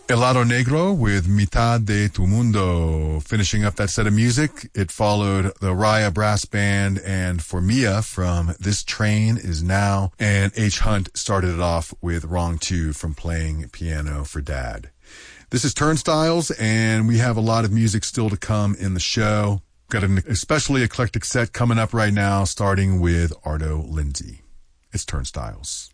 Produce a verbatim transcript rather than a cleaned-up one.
Helado Negro with Mitad de Tu Mundo. Finishing up that set of music, it followed the Raya Brass Band and Formia from This Train Is Now, and H. Hunt started it off with Wrong Two from Playing Piano for Dad. This is Turnstiles, and we have a lot of music still to come in the show. Got an especially eclectic set coming up right now, starting with Arto Lindsay. It's Turnstiles.